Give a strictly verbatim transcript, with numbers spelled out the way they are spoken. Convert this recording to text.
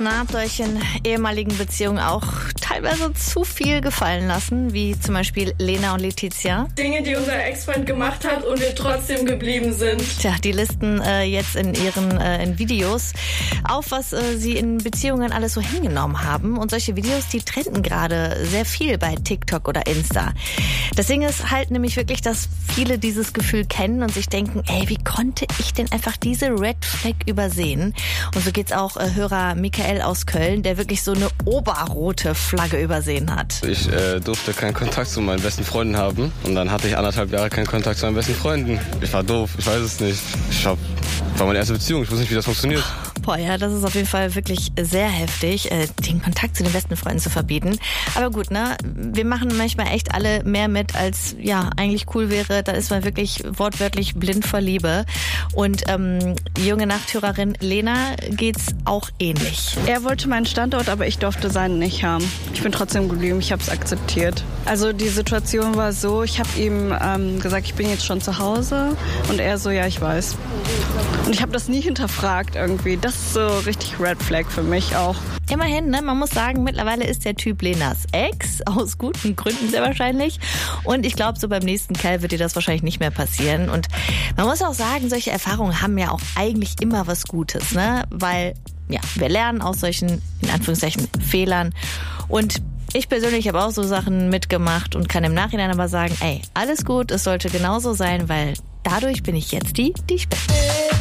Na, habt ihr euch in ehemaligen Beziehungen auch teilweise zu viel gefallen lassen, wie zum Beispiel Lena und Letizia? Dinge, die unser Ex-Freund gemacht hat und wir trotzdem geblieben sind. Tja, die listen äh, jetzt in ihren äh, in Videos auf, was äh, sie in Beziehungen alles so hingenommen haben. Und solche Videos, die trenden gerade sehr viel bei TikTok oder Insta. Das Ding ist halt nämlich wirklich, dass viele dieses Gefühl kennen und sich denken, ey, wie konnte ich denn einfach diese Red Flag übersehen? Und so geht's auch äh, Hörer Michael aus Köln, der wirklich so eine oberrote Flagge übersehen hat. Ich äh, durfte keinen Kontakt zu meinen besten Freunden haben und dann hatte ich anderthalb Jahre keinen Kontakt zu meinen besten Freunden. Ich war doof, ich weiß es nicht. Ich hab, war meine erste Beziehung, ich wusste nicht, wie das funktioniert. Boah, ja, das ist auf jeden Fall wirklich sehr heftig, den Kontakt zu den besten Freunden zu verbieten. Aber gut, ne, wir machen manchmal echt alle mehr mit, als ja eigentlich cool wäre. Da ist man wirklich wortwörtlich blind vor Liebe. Und ähm, junge Nachthörerin Lena geht's auch ähnlich. Er wollte meinen Standort, aber ich durfte seinen nicht haben. Ich bin trotzdem geblieben, ich habe es akzeptiert. Also die Situation war so, ich habe ihm ähm, gesagt, ich bin jetzt schon zu Hause und er so, ja, ich weiß. Und ich habe das nie hinterfragt irgendwie. Das ist so richtig Red Flag für mich auch. Immerhin, ne, man muss sagen, mittlerweile ist der Typ Lenas Ex, aus guten Gründen sehr wahrscheinlich. Und ich glaube, so beim nächsten Kerl wird dir das wahrscheinlich nicht mehr passieren. Und man muss auch sagen, solche Erfahrungen haben ja auch eigentlich immer was Gutes, ne? Weil, ja, wir lernen aus solchen, in Anführungszeichen, Fehlern. Und ich persönlich habe auch so Sachen mitgemacht und kann im Nachhinein aber sagen, ey, alles gut, es sollte genauso sein, weil dadurch bin ich jetzt die, die ich bin.